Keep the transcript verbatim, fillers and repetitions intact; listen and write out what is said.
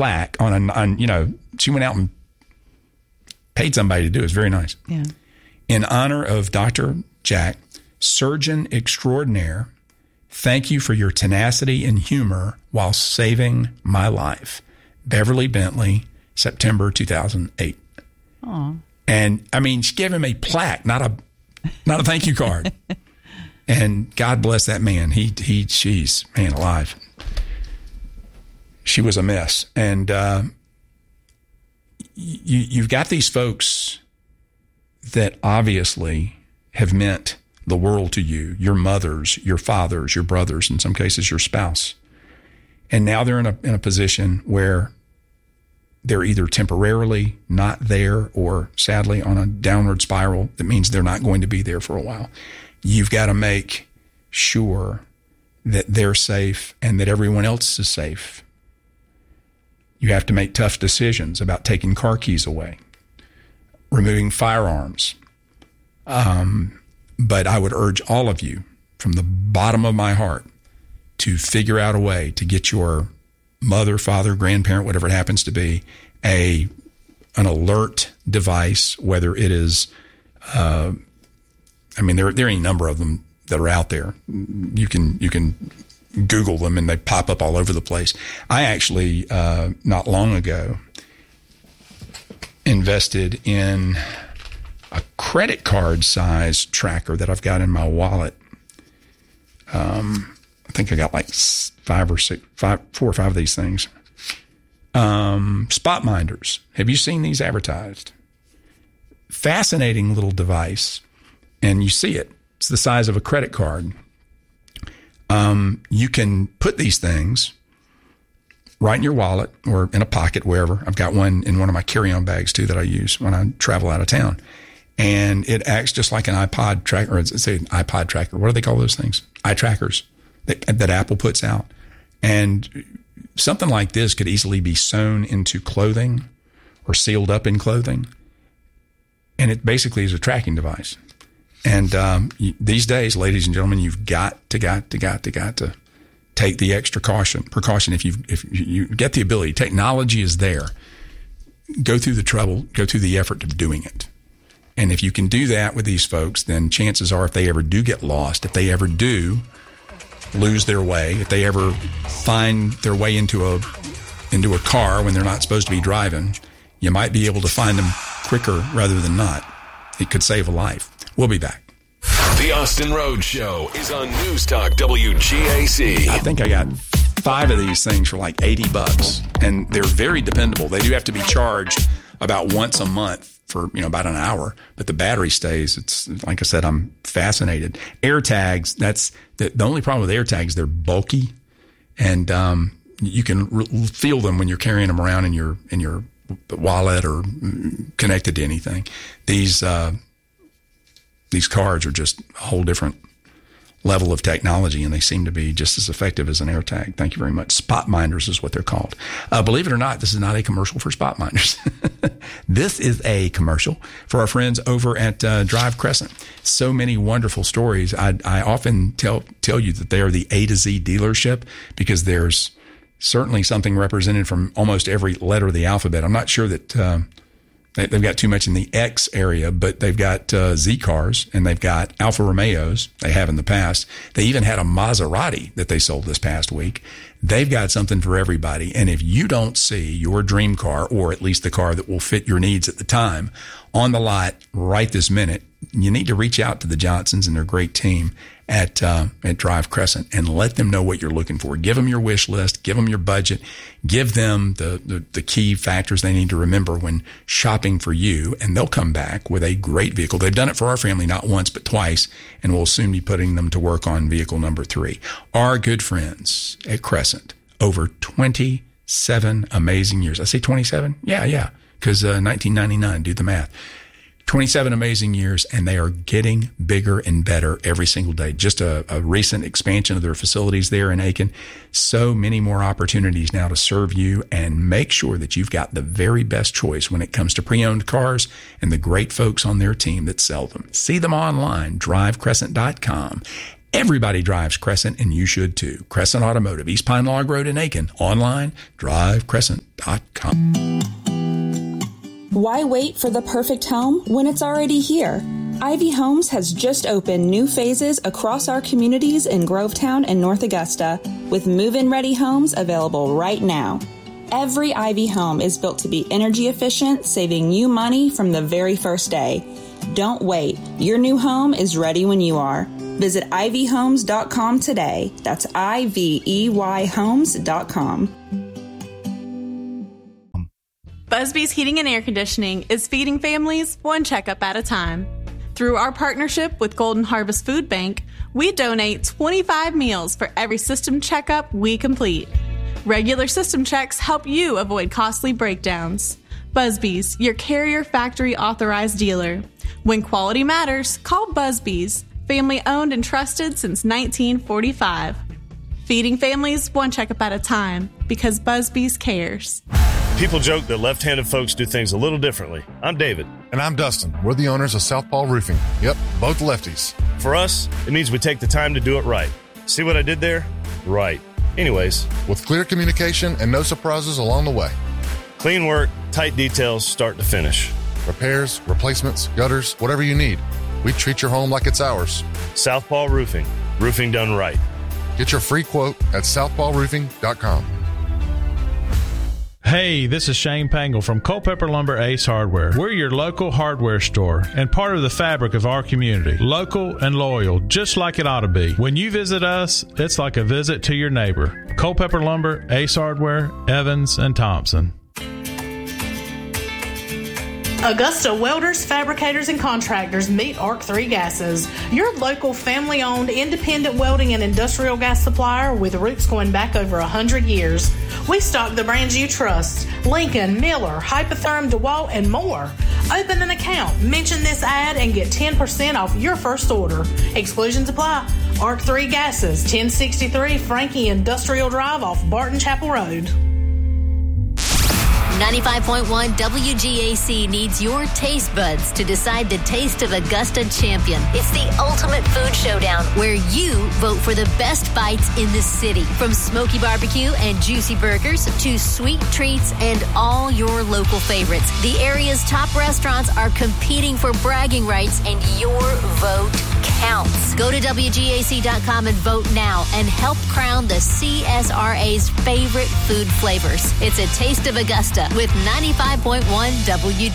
plaque on a, on, you know, she went out and paid somebody to do it. It's very nice. Yeah. In honor of Doctor Jack, surgeon extraordinaire, thank you for your tenacity and humor while saving my life. Beverly Bentley, September two thousand eight. Aw. And I mean, she gave him a plaque, not a, not a thank you card. And God bless that man. He, he, she's, man alive. She was a mess. And, uh, you, you've got these folks that obviously have meant the world to you, your mothers, your fathers, your brothers, in some cases, your spouse. And now they're in a, in a position where they're either temporarily not there or sadly on a downward spiral that means they're not going to be there for a while. You've got to make sure that they're safe and that everyone else is safe. You have to make tough decisions about taking car keys away, removing firearms. Um, but I would urge all of you from the bottom of my heart to figure out a way to get your mother, father, grandparent, whatever it happens to be, a an alert device, whether it is, uh, I mean, there, there are any number of them that are out there. You can you can Google them and they pop up all over the place. I actually, uh, not long ago, invested in a credit card size tracker that I've got in my wallet. Um, I think I got like five or six, five, four or five of these things. Um, spot minders. Have you seen these advertised? Fascinating little device. And you see it. It's the size of a credit card. Um, you can put these things right in your wallet or in a pocket, wherever. I've got one in one of my carry-on bags too that I use when I travel out of town. And it acts just like an iPod tracker, or it's an iPod tracker. What do they call those things? Eye trackers that, that Apple puts out. And something like this could easily be sewn into clothing or sealed up in clothing. And it basically is a tracking device. And um, you, these days, ladies and gentlemen, you've got to, got to, got to, got to take the extra caution, precaution. If you if you get the ability, technology is there. Go through the trouble, go through the effort of doing it. And if you can do that with these folks, then chances are if they ever do get lost, if they ever do lose their way, if they ever find their way into a into a car when they're not supposed to be driving, you might be able to find them quicker rather than not. It could save a life. We'll be back. The Austin Rhodes Show is on News Talk W G A C. I think I got five of these things for like eighty bucks, and they're very dependable. They do have to be charged about once a month for, you know, about an hour, but the battery stays. It's like I said, I'm fascinated. AirTags, that's the, the only problem with AirTags. They're bulky, and um, you can re- feel them when you're carrying them around in your in your wallet or connected to anything. These uh, these cards are just a whole different level of technology, and they seem to be just as effective as an AirTag. Thank you very much. Spot minders is what they're called. Uh, believe it or not, this is not a commercial for spot minders. This is a commercial for our friends over at uh, Drive Crescent. So many wonderful stories. I, I often tell tell you that they are the A to Z dealership because there's certainly something represented from almost every letter of the alphabet. I'm not sure that uh, they, they've got too much in the X area, but they've got uh, Z cars and they've got Alfa Romeos. They have in the past. They even had a Maserati that they sold this past week. They've got something for everybody. And if you don't see your dream car, or at least the car that will fit your needs at the time, on the lot right this minute, you need to reach out to the Johnsons and their great team at uh, at Drive Crescent and let them know what you're looking for. Give them your wish list. Give them your budget. Give them the, the, the key factors they need to remember when shopping for you, and they'll come back with a great vehicle. They've done it for our family not once but twice, and we'll soon be putting them to work on vehicle number three. Our good friends at Crescent, over twenty-seven amazing years. I say twenty-seven? Yeah, yeah, because uh, nineteen ninety-nine, do the math. twenty-seven amazing years, and they are getting bigger and better every single day. Just a, a recent expansion of their facilities there in Aiken. So many more opportunities now to serve you and make sure that you've got the very best choice when it comes to pre-owned cars and the great folks on their team that sell them. See them online, drive crescent dot com. Everybody drives Crescent, and you should too. Crescent Automotive, East Pine Log Road in Aiken. Online, drive crescent dot com. Why wait for the perfect home when it's already here? Ivy Homes has just opened new phases across our communities in Grovetown and North Augusta, with move-in ready homes available right now. Every Ivy home is built to be energy efficient, saving you money from the very first day. Don't wait. Your new home is ready when you are. Visit ivy homes dot com today. That's I V E Y homes dot com. Busby's Heating and Air Conditioning is feeding families one checkup at a time. Through our partnership with Golden Harvest Food Bank, we donate twenty-five meals for every system checkup we complete. Regular system checks help you avoid costly breakdowns. Busby's, your Carrier Factory authorized dealer. When quality matters, call Busby's. Family owned and trusted since nineteen forty-five. Feeding families one checkup at a time, because Busby's cares. People joke that left-handed folks do things a little differently. I'm David. And I'm Dustin. We're the owners of Southpaw Roofing. Yep, both lefties. For us, it means we take the time to do it right. See what I did there? Right. Anyways. With clear communication and no surprises along the way. Clean work, tight details, start to finish. Repairs, replacements, gutters, whatever you need. We treat your home like it's ours. Southpaw Roofing. Roofing done right. Get your free quote at southpaw roofing dot com. Hey, this is Shane Pangle from Culpeper Lumber Ace Hardware. We're your local hardware store and part of the fabric of our community. Local and loyal, just like it ought to be. When you visit us, it's like a visit to your neighbor. Culpeper Lumber, Ace Hardware, Evans, and Thompson. Augusta Welders, Fabricators, and Contractors meet Arc three Gases, your local family-owned independent welding and industrial gas supplier with roots going back over one hundred years. We stock the brands you trust: Lincoln, Miller, Hypotherm, DeWalt, and more. Open an account, mention this ad, and get ten percent off your first order. Exclusions apply. Arc three Gases, ten sixty-three Frankie Industrial Drive off Barton Chapel Road. ninety-five point one W G A C needs your taste buds to decide the Taste of Augusta champion. It's the ultimate food showdown where you vote for the best bites in the city. From smoky barbecue and juicy burgers to sweet treats and all your local favorites. The area's top restaurants are competing for bragging rights, and your vote counts. Go to W G A C dot com and vote now and help crown the C S R A's favorite food flavors. It's a Taste of Augusta with ninety-five point one W G A C.